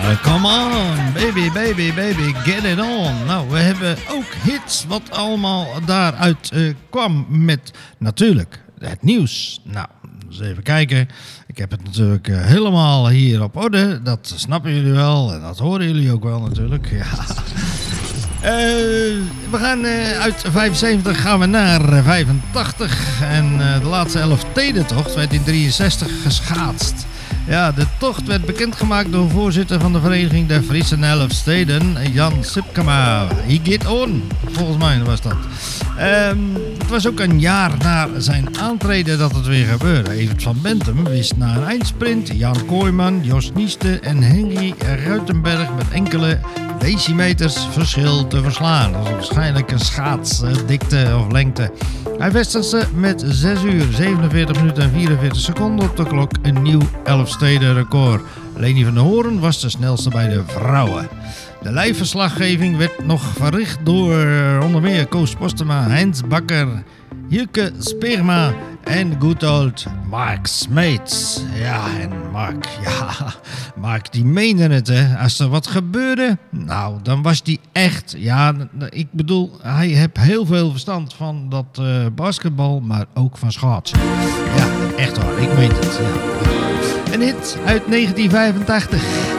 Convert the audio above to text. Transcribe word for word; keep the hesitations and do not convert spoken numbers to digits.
Uh, come on, baby, baby, baby, get it on. Nou, we hebben ook hits wat allemaal daaruit uh, kwam met natuurlijk het nieuws. Nou, eens even kijken. Ik heb het natuurlijk uh, helemaal hier op orde. Dat snappen jullie wel en dat horen jullie ook wel natuurlijk. Ja. Uh, we gaan uh, uit vijfenzeventig gaan we naar vijfentachtig. En uh, de laatste Elfstedentocht werd in drieënzestig geschaatst. Ja, de tocht werd bekendgemaakt door voorzitter van de Vereniging der Friese Elfsteden, Jan Sipkema. He get on, volgens mij was dat. Um, het was ook een jaar na zijn aantreden dat het weer gebeurde. Evert van Bentum wist na een eindsprint Jan Kooijman, Jos Nieste en Henry Ruitenberg met enkele decimeters verschil te verslaan. Dat was waarschijnlijk een schaatsdikte of lengte. Hij vestigde met zes uur, zevenenveertig minuten en vierenveertig seconden op de klok een nieuw Elfsteden record. Leni van der Hoorn was de snelste bij de vrouwen. De lijfverslaggeving werd nog verricht door onder meer Koos Postema, Heinz Bakker, Hilke Speerma en good old Mark Smeets. Ja, en Mark, ja, Mark die meende het, hè. Als er wat gebeurde, nou, dan was die echt, ja, ik bedoel, hij heeft heel veel verstand van dat uh, basketbal, maar ook van schaatsen. Ja, echt waar, ik meen het, ja. Een hit uit negentien vijfentachtig.